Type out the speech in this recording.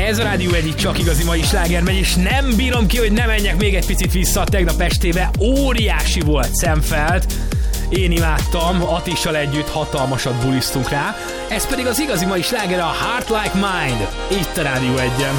Ez a Rádió Egy csak igazi mai sláger megy, és nem bírom ki, hogy ne menjek még egy picit vissza a tegnap estébe. Óriási volt Szemfeld. Én imádtam, Attissal együtt hatalmasat bulisztunk rá. Ez pedig az igazi mai sláger, a Heart Like Mine. Itt a Rádió Egyen.